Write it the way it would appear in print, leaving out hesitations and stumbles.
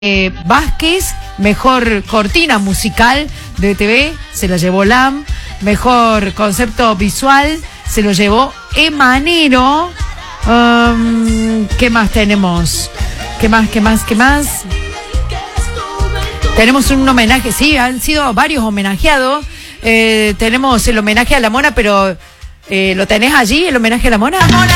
Vázquez, mejor cortina musical de TV, se la llevó LAM, mejor concepto visual, se lo llevó Emanero. ¿Qué más tenemos? ¿Qué más? Tenemos un homenaje, sí, han sido varios homenajeados. Tenemos el homenaje a la Mona, pero ¿lo tenés allí, el homenaje a la Mona?